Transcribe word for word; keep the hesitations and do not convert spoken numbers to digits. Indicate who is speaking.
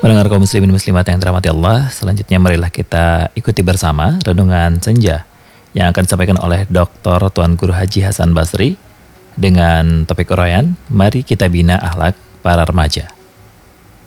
Speaker 1: Pendengar kaum muslimin muslimat yang dirahmati Allah, selanjutnya marilah kita ikuti bersama renungan senja yang akan disampaikan oleh Doktor Tuan Guru Haji Hasan Basri dengan topik uraian, mari kita bina akhlak para remaja.